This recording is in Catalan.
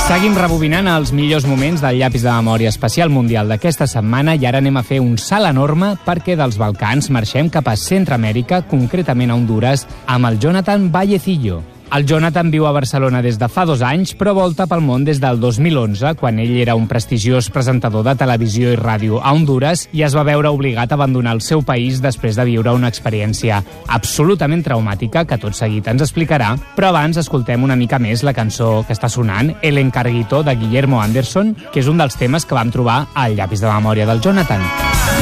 Seguim rebobinant els millors moments del llapis de memòria especial mundial d'aquesta setmana i ara anem a fer un salt enorme perquè dels Balcans marxem cap a Centroamèrica, concretament a Hondures, amb el Jonathan Vallecillo. El Jonathan viu a Barcelona des de fa 2 anys, però volta pel món des del 2011, quan ell era un prestigiós presentador de televisió i ràdio a Hondures i es va veure obligat a abandonar el seu país després de viure una experiència absolutament traumàtica que tot seguit ens explicarà, però abans escoltem una mica més la cançó que està sonant, El Encarguito, de Guillermo Anderson, que és un dels temes que vam trobar al llapis de memòria del Jonathan.